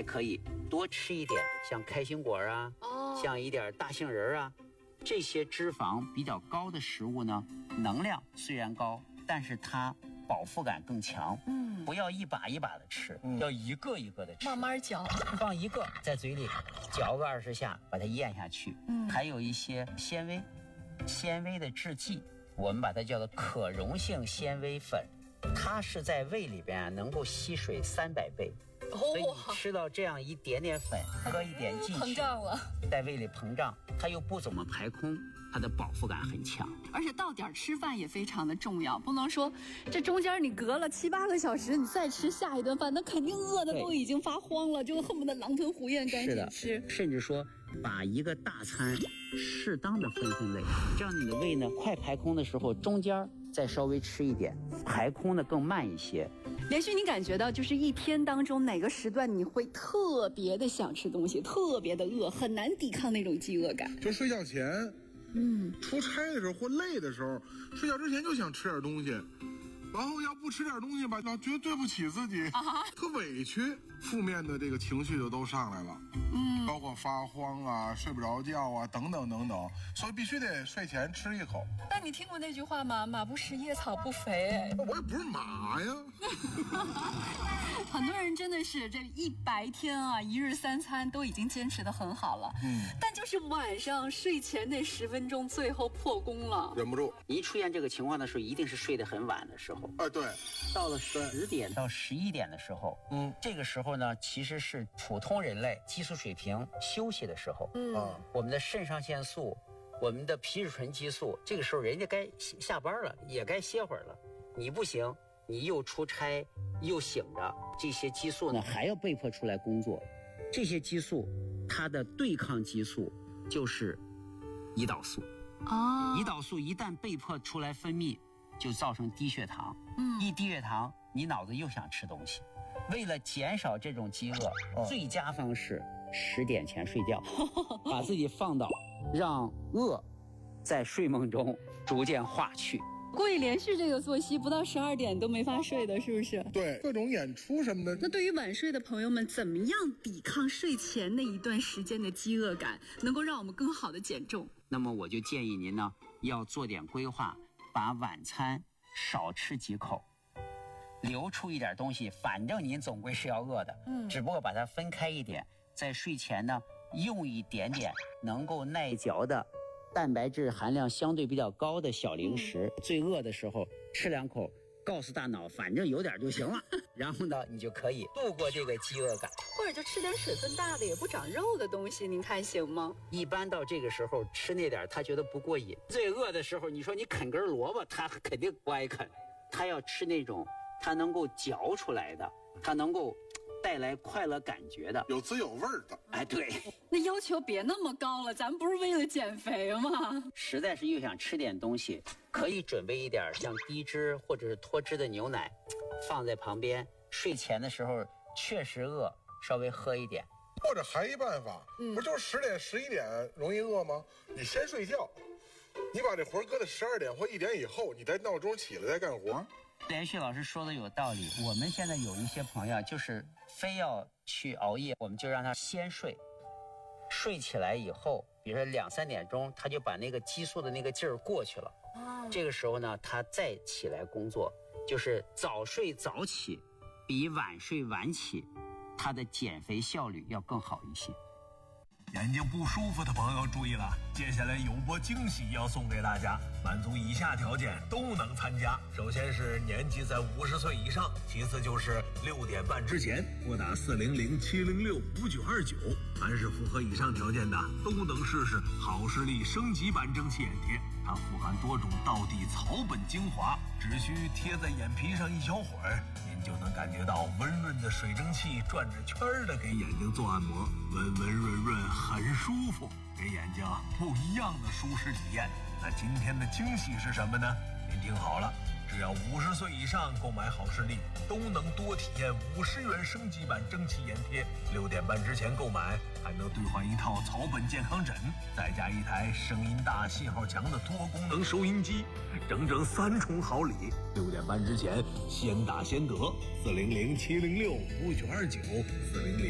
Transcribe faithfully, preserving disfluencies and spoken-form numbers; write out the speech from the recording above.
还可以多吃一点，像开心果啊，哦、像一点大杏仁啊，这些脂肪比较高的食物呢，能量虽然高，但是它饱腹感更强。嗯，不要一把一把的吃，嗯、要一个一个的吃， 慢慢嚼， 放一个在嘴里嚼个二十下，把它咽下去。嗯，还有一些纤维，纤维的制剂，我们把它叫做可溶性纤维粉，它是在胃里边啊能够吸水三百倍。所以你吃到这样一点点粉，喝一点进去， 膨胀了， 在胃里膨胀，它又不怎么排空，它的饱腹感很强。 而且到点吃饭也非常的重要，不能说这中间你隔了七八个小时，你再吃下一顿饭，那肯定饿的都已经发慌了，就恨不得狼吞虎咽赶紧吃。 甚至说把一个大餐适当的分分类，这样你的胃呢快排空的时候，中间再稍微吃一点，排空的更慢一些。 连续你感觉到就是一天当中哪个时段你会特别的想吃东西，特别的饿，很难抵抗那种饥饿感？ 就睡觉前，嗯，出差的时候或累的时候，睡觉之前就想吃点东西，然后要不吃点东西吧，老觉得对不起自己，啊、特委屈，负面的这个情绪就都上来了。嗯，包括发慌啊、睡不着觉啊等等等等，所以必须得睡前吃一口。 但你听过那句话吗？马不食夜草不肥。 我也不是马呀。 很多人真的是这一白天啊，一日三餐都已经坚持得很好了，嗯，但就是晚上睡前那十分钟，最后破功了， 忍不住。 一出现这个情况的时候，一定是睡得很晚的时候。 啊，对， 到了十点到十一点的时候，嗯，这个时候呢，其实是普通人类激素水平休息的时候，嗯，啊，我们的肾上腺素，我们的皮质醇激素，这个时候人家该下班了，也该歇会儿了。你不行，你又出差又醒着，这些激素呢还要被迫出来工作。这些激素，它的对抗激素就是胰岛素。哦，胰岛素一旦被迫出来分泌，就造成低血糖。嗯，一低血糖，你脑子又想吃东西。为了减少这种饥饿，哦、最佳方式十点前睡觉，把自己放倒，让饿在睡梦中逐渐化去。 故意连续这个作息，不到十二点都没法睡的，是不是？ 对，各种演出什么的。 那对于晚睡的朋友们，怎么样抵抗睡前那一段时间的饥饿感，能够让我们更好的减重？ 那么我就建议您呢，要做点规划，把晚餐少吃几口，留出一点东西，反正您总归是要饿的，嗯，只不过把它分开一点，在睡前呢，用一点点能够耐嚼的蛋白质含量相对比较高的小零食，嗯、最饿的时候吃两口，告诉大脑反正有点就行了，然后呢，你就可以度过这个饥饿感。 或者就吃点水分大的也不长肉的东西，您看行吗？ 一般到这个时候吃那点他觉得不过瘾。最饿的时候，你说你啃根萝卜，他肯定不爱啃，他要吃那种他能够嚼出来的，他能够带来快乐感觉的， 有滋有味的。 哎，对。 那要求别那么高了，咱们不是为了减肥吗？ 实在是又想吃点东西，可以准备一点像低脂或者是脱脂的牛奶，放在旁边。睡前的时候确实饿，稍微喝一点。 或者还一办法，嗯、不就是十点十一点容易饿吗？你先睡觉，你把这活搁在十二点或一点以后，你再闹钟起来再干活。 连续老师说的有道理，我们现在有一些朋友就是非要去熬夜，我们就让他先睡，睡起来以后，比如说两三点钟，他就把那个激素的那个劲儿过去了。哦，这个时候呢，他再起来工作，就是早睡早起，比晚睡晚起，他的减肥效率要更好一些。 眼睛不舒服的朋友注意了，接下来有波惊喜要送给大家，满足以下条件都能参加。首先是年纪在五十岁以上，其次就是六点半之前拨打四零零七零六五九二九，凡是符合以上条件的都能试试好视力升级版蒸汽眼贴。它富含多种道地草本精华，只需贴在眼皮上一小会儿，您就能感觉到温润的水蒸气转着圈的给眼睛做按摩，温温润润很舒服，给眼睛不一样的舒适体验。那今天的惊喜是什么呢？您听好了，只要五十岁以上购买好视力，都能多体验五十元升级版蒸汽眼贴。六点半之前购买，还能兑换一套草本健康枕，再加一台声音大、信号强的多功能收音机，整整三重好礼。六点半之前先打先得，四零零七零六五九二九，四零零。